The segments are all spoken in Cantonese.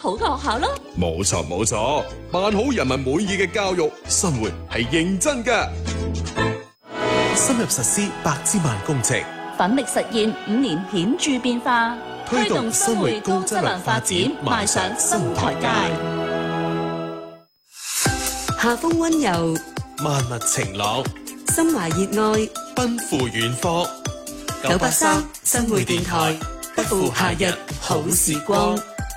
好嘅學校咯。 冇錯冇錯，辦好人民滿意嘅教育，生活係認真㗎。 深入實施百之萬工程， 奮力實現5年顯著變化， 推動生活高質量發展邁上新台階。 夏風溫柔， 萬物晴朗， 心懷熱愛， 奔赴遠方。 983新會電台，不負夏日好時光。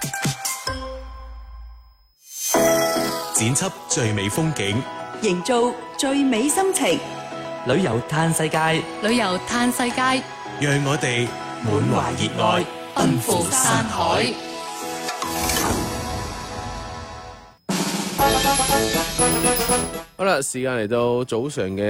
剪輯最美風景， 營造最美心情， 旅遊嘆世界， 旅遊嘆世界， 讓我哋滿懷熱愛，奔赴山海。 好啦，時間嚟到早上嘅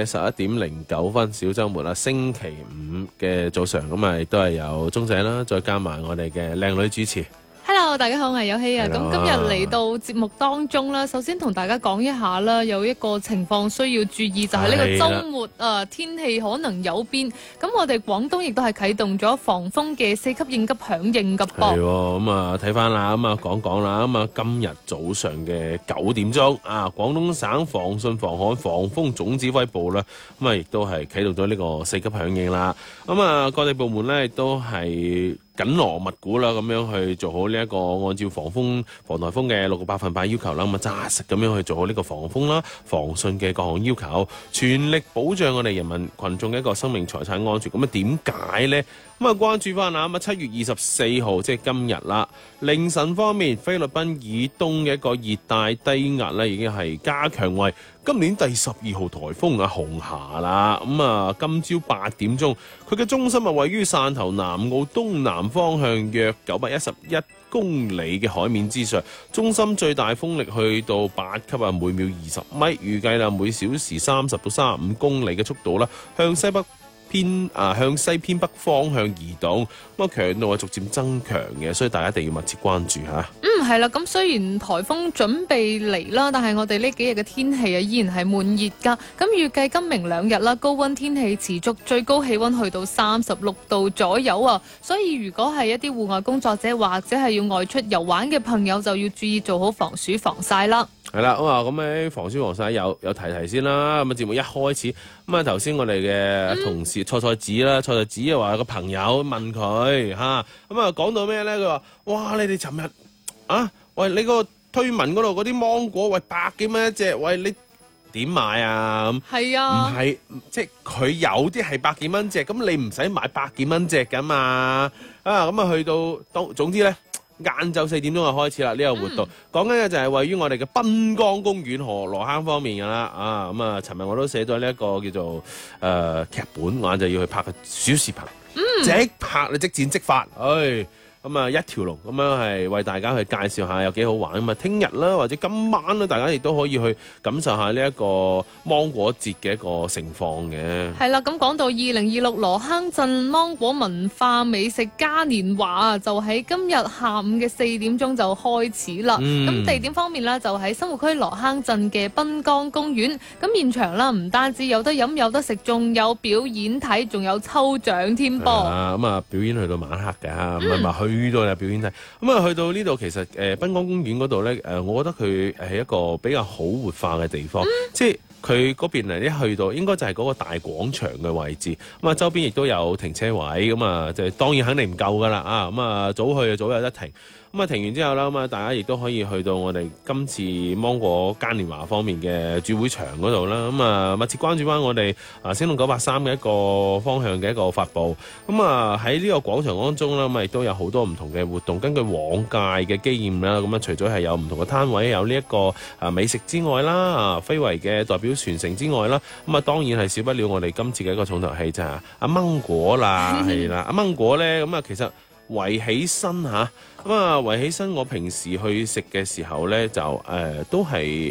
11:09，小週末啦，星期五嘅早上，咁啊亦都係有鐘仔啦，再加埋我哋嘅靚女主持。 Hello， 大家好，我係有希啊。咁 Hello. 今日嚟到節目當中啦，首先同大家講一下啦，有一個情況需要注意，就係呢個週末天氣可能有變。咁我哋廣東亦都係啟動咗防風嘅4級應急響應㗎噃。係喎，咁啊睇翻啦，咁啊講啦，咁啊今日早上嘅9點鐘啊，廣東省防汛防旱防風總指揮部啦，咁啊亦都係啟動咗呢個4級響應啦。咁啊各地部門咧亦都係緊鑼密鼓啦，咁樣去做好呢一個按照防颱風嘅6個百分百要求啦，咁啊紮實咁樣去做好呢個防風啦、防汛嘅各項要求，全力保障我哋人民群眾嘅一個生命財產安全。咁啊點解呢？咁啊關注翻啊，咁啊7月24號即係今日啦，凌晨方面，菲律賓以東嘅一個熱帶低壓咧，已經係加強為今年第12號颱風啊紅霞啦。咁啊今朝8點鐘，佢嘅中心啊位於汕頭南澳東南方向約911公里嘅海面之上，中心最大風力去到8級啊，每秒20米，預計啦每小時30到35公里嘅速度啦，向西偏北方向移動，咁啊強度係逐漸增強嘅，所以大家一定要密切關注嚇。 係啦，咁雖然颱風準備嚟啦，但係我哋呢幾日嘅天氣啊依然係悶熱㗎。咁預計今明2日啦，高溫天氣持續，最高氣溫去到36度左右啊。所以如果係一啲戶外工作者或者係要外出遊玩嘅朋友，就要注意做好防暑防曬啦。 係啦，咁喺防暑防曬有提先啦。咁啊節目一開始，咁啊頭先我哋嘅同事蔡子啦，蔡子又話有個朋友問佢嚇，咁啊講到咩咧？佢話：哇！你哋尋日啊，喂你個推文嗰度嗰啲芒果，喂100幾蚊一隻，喂你點買啊？咁係啊， 唔係即係佢有啲係100幾蚊隻，咁你唔使買100幾蚊隻噶嘛？啊咁啊去到總之咧。晏晝4點鐘就開始啦，呢個活動講緊嘅就係位於我哋嘅濱江公園河羅坑方面㗎啦，啊咁啊，尋日我都寫咗呢一個叫做劇本，我就要去拍個小視頻，即拍你即剪即發，咁啊一條龍咁樣係為大家去介紹下有幾好玩咁啊！聽日啦或者今晚啦，大家亦都可以去感受下呢一個芒果節嘅一個盛況嘅。係啦，咁講到2026羅坑鎮芒果文化美食嘉年華啊，就喺今日下午嘅4點鐘就開始啦。咁地點方面呢，就喺生活區羅坑鎮嘅濱江公園。咁現場啦，唔單止有得飲有得食，仲有表演睇，仲有抽獎添噃。咁啊表演去到晚黑㗎，唔係咪去到你表演睇？咁啊去到呢度其實濱江公園嗰度咧，我覺得佢係一個比較好活化嘅地方，即係佢嗰邊嚟一去到應該就係嗰個大廣場嘅位置，咁啊周邊亦都有停車位，咁啊就當然肯定唔夠噶啦啊！咁啊早去就早有得停。咁啊停完之後啦，咁啊大家亦都可以去到我哋今次芒果嘉年華方面嘅主會場嗰度啦。咁啊密切關注翻我哋星動983嘅一個方向嘅一個發布。咁啊喺呢個廣場當中啦，咁啊亦都有好多唔同嘅活動。根據往屆嘅經驗啦，咁啊除咗係有唔同嘅攤位，有呢一個美食之外啦，非遺嘅代表傳承之外啦，咁啊當然係少不了我哋今次嘅一個重頭戲就係阿芒果啦，係啦，阿芒果咧，咁啊其實圍起身嚇。咁啊，圍起身，我平時去食嘅時候咧，就都係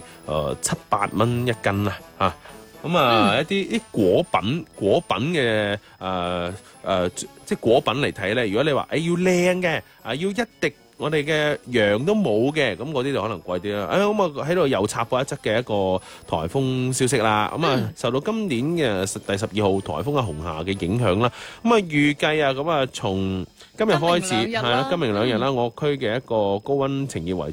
7-8蚊一斤啦，嚇。咁啊，一啲果品嘅即係果品嚟睇咧，如果你話要靚嘅要一滴我哋嘅羊都冇嘅，咁嗰啲就可能貴啲啦。咁啊喺度又插播一則嘅一個颱風消息啦。咁啊受到今年嘅第12號颱風嘅紅霞嘅影響啦，咁啊預計啊咁啊從今日開始係啦，今明兩日啦，我區嘅一個高溫晴熱為